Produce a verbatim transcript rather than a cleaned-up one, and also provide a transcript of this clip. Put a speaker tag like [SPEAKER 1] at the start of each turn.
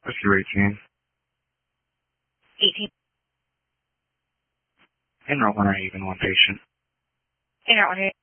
[SPEAKER 1] Rescue eighteen.
[SPEAKER 2] eighteen.
[SPEAKER 1] In route one, even one patient.
[SPEAKER 2] In route one.